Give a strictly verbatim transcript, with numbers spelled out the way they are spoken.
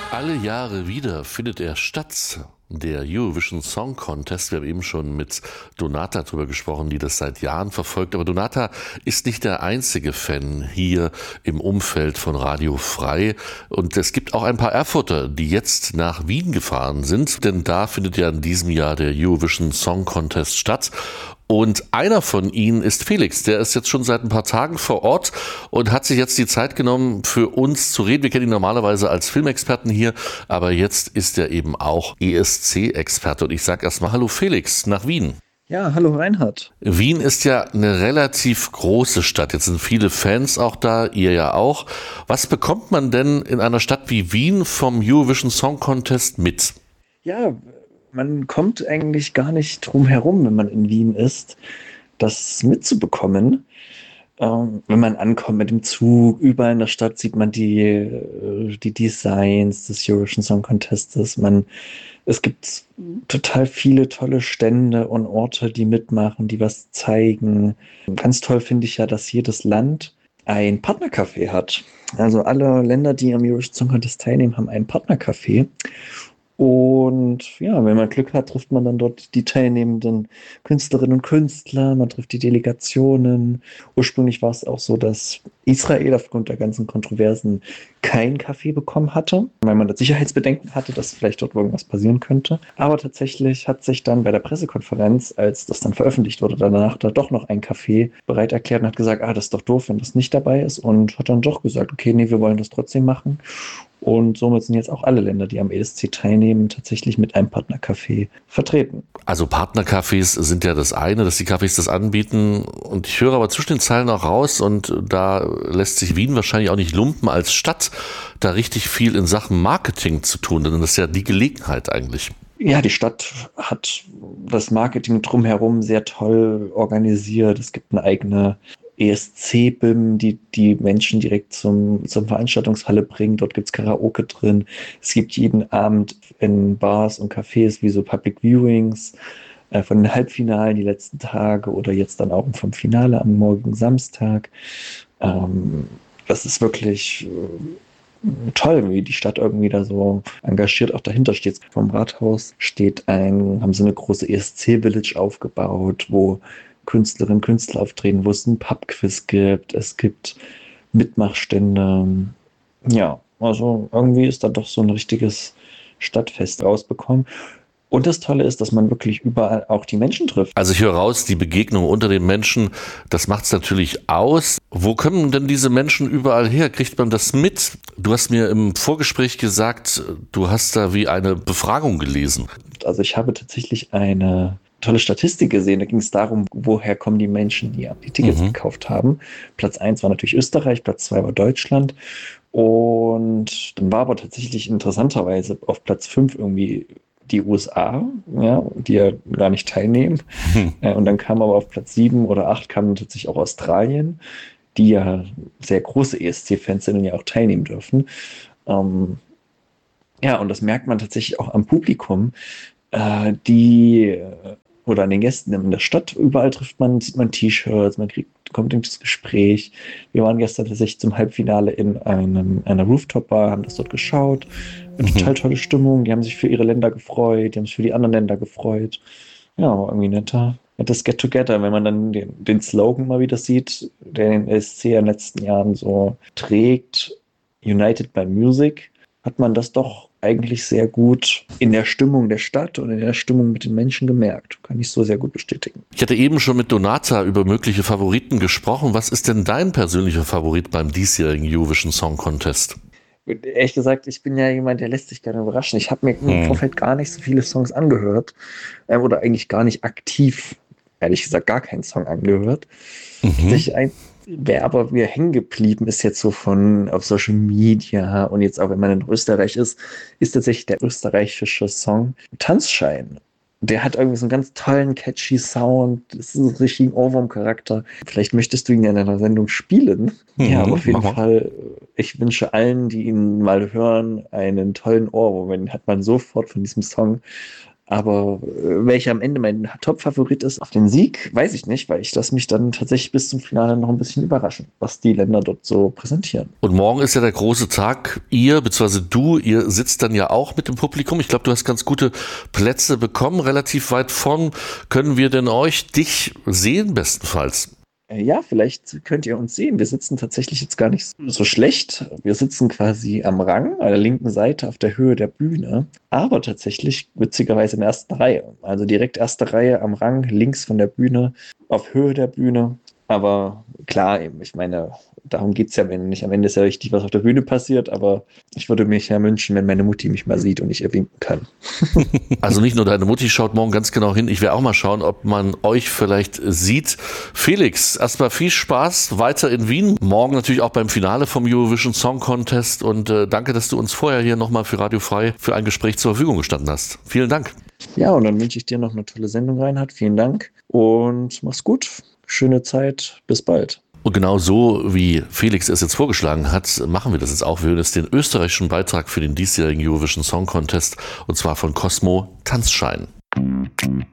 Alle Jahre wieder findet er statt, der Eurovision Song Contest. Wir haben eben schon mit Donata darüber gesprochen, die das seit Jahren verfolgt. Aber Donata ist nicht der einzige Fan hier im Umfeld von Radio Frei. Und es gibt auch ein paar Erfurter, die jetzt nach Wien gefahren sind. Denn da findet ja in diesem Jahr der Eurovision Song Contest statt. Und einer von ihnen ist Felix, der ist jetzt schon seit ein paar Tagen vor Ort und hat sich jetzt die Zeit genommen, für uns zu reden. Wir kennen ihn normalerweise als Filmexperten hier, aber jetzt ist er eben auch E S C-Experte. Und ich sage erstmal Hallo Felix nach Wien. Ja, hallo Reinhard. Wien ist ja eine relativ große Stadt. Jetzt sind viele Fans auch da, ihr ja auch. Was bekommt man denn in einer Stadt wie Wien vom Eurovision Song Contest mit? Ja, man kommt eigentlich gar nicht drum herum, wenn man in Wien ist, das mitzubekommen. Ähm, wenn man ankommt mit dem Zug, überall in der Stadt sieht man die, äh, die Designs des Eurovision Song Contests. Man, es gibt total viele tolle Stände und Orte, die mitmachen, die was zeigen. Ganz toll finde ich ja, dass jedes Land ein Partnercafé hat. Also alle Länder, die am Eurovision Song Contest teilnehmen, haben ein Partnercafé. Und ja, wenn man Glück hat, trifft man dann dort die teilnehmenden Künstlerinnen und Künstler, man trifft die Delegationen. Ursprünglich war es auch so, dass Israel aufgrund der ganzen Kontroversen kein Kaffee bekommen hatte, weil man da Sicherheitsbedenken hatte, dass vielleicht dort irgendwas passieren könnte. Aber tatsächlich hat sich dann bei der Pressekonferenz, als das dann veröffentlicht wurde, danach da doch noch ein Kaffee bereit erklärt und hat gesagt, ah, das ist doch doof, wenn das nicht dabei ist, und hat dann doch gesagt, okay, nee, wir wollen das trotzdem machen. Und somit sind jetzt auch alle Länder, die am E S C teilnehmen, tatsächlich mit einem Partnercafé vertreten. Also Partnercafés sind ja das eine, dass die Cafés das anbieten. Und ich höre aber zwischen den Zeilen auch raus, und da lässt sich Wien wahrscheinlich auch nicht lumpen, als Stadt da richtig viel in Sachen Marketing zu tun. Denn das ist ja die Gelegenheit eigentlich. Ja, die Stadt hat das Marketing drumherum sehr toll organisiert. Es gibt eine eigene E S C-B I M, die die Menschen direkt zum, zum Veranstaltungshalle bringt. Dort gibt es Karaoke drin. Es gibt jeden Abend in Bars und Cafés wie so Public Viewings äh, von den Halbfinalen die letzten Tage oder jetzt dann auch vom Finale am morgigen Samstag. Ähm, das ist wirklich äh, toll, wie die Stadt irgendwie da so engagiert auch dahinter steht. Vom Rathaus steht ein, haben sie eine große E S C-Village aufgebaut, wo Künstlerinnen und Künstler auftreten, wo es einen Pubquiz gibt, es gibt Mitmachstände. Ja, also irgendwie ist da doch so ein richtiges Stadtfest rausbekommen. Und das Tolle ist, dass man wirklich überall auch die Menschen trifft. Also ich höre raus, die Begegnung unter den Menschen, das macht es natürlich aus. Wo kommen denn diese Menschen überall her? Kriegt man das mit? Du hast mir im Vorgespräch gesagt, du hast da wie eine Befragung gelesen. Also ich habe tatsächlich eine tolle Statistik gesehen. Da ging es darum, woher kommen die Menschen, die die Tickets mhm. gekauft haben. Platz eins war natürlich Österreich, Platz zwei war Deutschland. Und dann war aber tatsächlich interessanterweise auf Platz fünf irgendwie die U S A, ja, die ja gar nicht teilnehmen. Mhm. Und dann kam aber auf Platz sieben oder acht kam tatsächlich auch Australien, die ja sehr große E S C-Fans sind und ja auch teilnehmen dürfen. Ähm, ja, und das merkt man tatsächlich auch am Publikum, äh, die oder an den Gästen in der Stadt. Überall trifft man, sieht man T-Shirts, man kriegt, kommt ins Gespräch. Wir waren gestern tatsächlich zum Halbfinale in einem, einer Rooftop-Bar, haben das dort geschaut. Eine mhm. total tolle Stimmung. Die haben sich für ihre Länder gefreut, die haben sich für die anderen Länder gefreut. Ja, irgendwie netter, nettes Get-Together, wenn man dann den, den Slogan mal wieder sieht, der den E S C in den letzten Jahren so trägt, United by Music, hat man das doch eigentlich sehr gut in der Stimmung der Stadt und in der Stimmung mit den Menschen gemerkt. Kann ich so sehr gut bestätigen. Ich hatte eben schon mit Donata über mögliche Favoriten gesprochen. Was ist denn dein persönlicher Favorit beim diesjährigen Eurovision Song Contest? Ehrlich gesagt, ich bin ja jemand, der lässt sich gerne überraschen. Ich habe mir hm. im Vorfeld gar nicht so viele Songs angehört äh, oder eigentlich gar nicht aktiv, ehrlich gesagt, gar keinen Song angehört. Mhm. Ich ein Wer aber mir hängen geblieben ist jetzt so von auf Social Media und jetzt auch, wenn man in Österreich ist, ist tatsächlich der österreichische Song Tanzschein. Der hat irgendwie so einen ganz tollen, catchy Sound. Das ist ein richtiger Ohrwurm-Charakter. Vielleicht möchtest du ihn ja in einer Sendung spielen. Mhm, ja, aber auf jeden aha. Fall, ich wünsche allen, die ihn mal hören, einen tollen Ohrwurm. Den hat man sofort von diesem Song Aber äh, welcher am Ende mein Top-Favorit ist auf den Sieg, weiß ich nicht, weil ich lasse mich dann tatsächlich bis zum Finale noch ein bisschen überraschen, was die Länder dort so präsentieren. Und morgen ist ja der große Tag. Ihr, beziehungsweise du, ihr sitzt dann ja auch mit dem Publikum. Ich glaube, du hast ganz gute Plätze bekommen, relativ weit vorn. Können wir denn euch, dich sehen bestenfalls? Ja, vielleicht könnt ihr uns sehen. Wir sitzen tatsächlich jetzt gar nicht so schlecht. Wir sitzen quasi am Rang, an der linken Seite auf der Höhe der Bühne, aber tatsächlich witzigerweise in der ersten Reihe. Also direkt erste Reihe am Rang, links von der Bühne, auf Höhe der Bühne. Aber klar, eben, ich meine, darum geht es ja nicht. Am Ende ist ja richtig, was auf der Bühne passiert, aber ich würde mich ja wünschen, wenn meine Mutti mich mal sieht und ich ihr winken kann. Also nicht nur deine Mutti schaut morgen ganz genau hin, ich werde auch mal schauen, ob man euch vielleicht sieht. Felix, erstmal viel Spaß weiter in Wien. Morgen natürlich auch beim Finale vom Eurovision Song Contest und äh, danke, dass du uns vorher hier nochmal für Radio Frei für ein Gespräch zur Verfügung gestanden hast. Vielen Dank. Ja, und dann wünsche ich dir noch eine tolle Sendung, Reinhard. Vielen Dank und mach's gut. Schöne Zeit. Bis bald. Und genau so, wie Felix es jetzt vorgeschlagen hat, machen wir das jetzt auch. Wir hören jetzt den österreichischen Beitrag für den diesjährigen Eurovision Song Contest und zwar von Cosmo, Tanzschein.